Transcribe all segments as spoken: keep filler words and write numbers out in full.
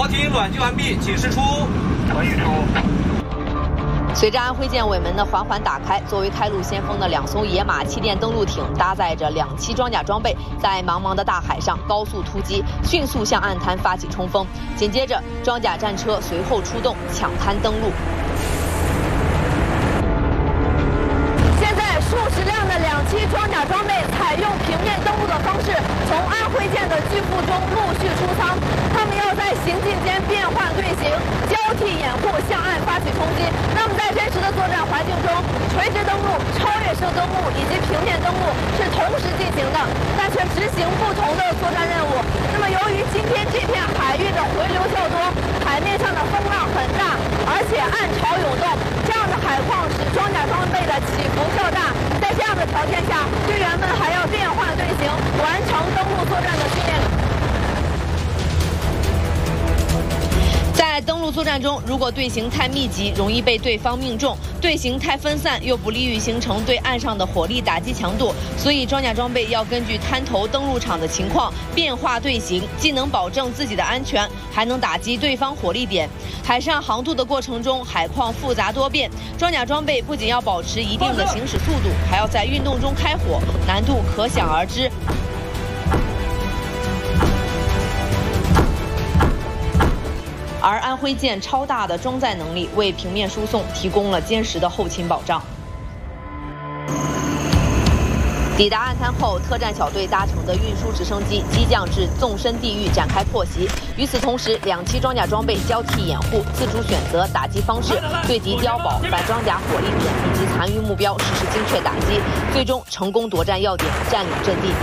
调停卵击完毕，请释出。 可以出。 随着安徽舰尾门的缓缓打开，作为开路先锋的两艘野马气垫登陆艇搭载着两栖装甲装备，在茫茫的大海上高速突击，迅速向岸滩发起冲锋。紧接着，装甲战车随后出动，抢滩登陆。 现在，数十辆的两栖装甲装备采用平面登陆的方式，从安徽舰的巨腹中陆续出舱。他们要在行进间变换队形，交替掩护，向岸发起冲击。那么在真实的作战环境中，垂直登陆、超越式登陆以及平面登陆是同时进行的，但却执行不同的作战任务。那么由于今天这片海域的回流较多，海面上的风浪很大，而且岸潮涌动，这样的海况使装甲装备的起伏较大。在这样的条件下，队员们还要变换队形，完成登陆作战的训练。 在登陆作战中，如果队形太密集，容易被对方命中；队形太分散，又不利于形成对岸上的火力打击强度。所以，装甲装备要根据滩头登陆场的情况变化队形，既能保证自己的安全，还能打击对方火力点。海上航渡的过程中，海况复杂多变，装甲装备不仅要保持一定的行驶速度，还要在运动中开火，难度可想而知。而安徽舰超大的装载能力为平面输送提供了坚实的后勤保障。抵达岸滩后，特战小队搭乘的运输直升机机降至纵深地域展开破袭。与此同时，两栖装甲装备交替掩护，自主选择打击方式，对敌碉堡、反装甲火力点以及残余目标实施精确打击，最终成功夺占要点，占领阵地。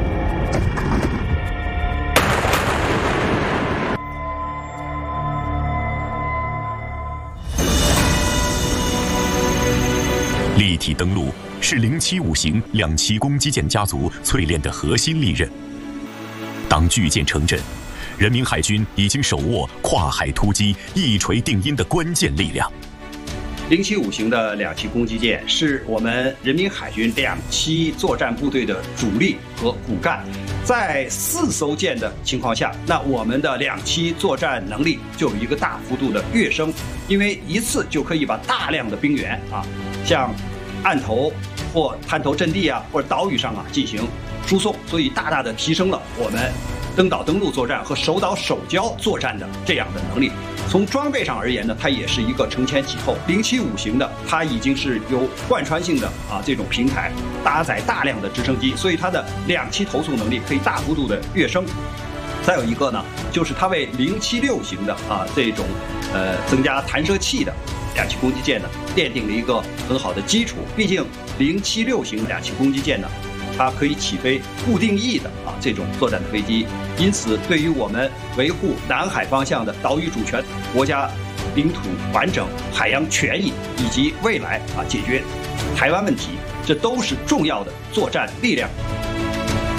立体登陆是零七五型两栖攻击舰家族淬炼的核心利刃。当巨舰成阵，人民海军已经手握跨海突击、一锤定音的关键力量。 零七五型的两栖攻击舰是我们人民海军两栖作战部队的主力和骨干。在四艘舰的情况下，那我们的两栖作战能力就有一个大幅度的跃升，因为一次就可以把大量的兵员啊，向岸头或滩头阵地啊，或者岛屿上啊进行输送，所以大大的提升了我们登岛登陆作战和守岛守礁作战的这样的能力。从装备上而言呢，它也是一个承前启后。零七五型的它已经是有贯穿性的啊这种平台，搭载大量的直升机，所以它的两栖投送能力可以大幅度的跃升。再有一个呢，就是它为零七六型的啊这种呃增加弹射器的两栖攻击舰呢奠定了一个很好的基础。毕竟零七六型两栖攻击舰呢，它可以起飞固定翼的啊这种作战的飞机，因此对于我们维护南海方向的岛屿主权、国家领土完整、海洋权益以及未来啊解决台湾问题，这都是重要的作战力量。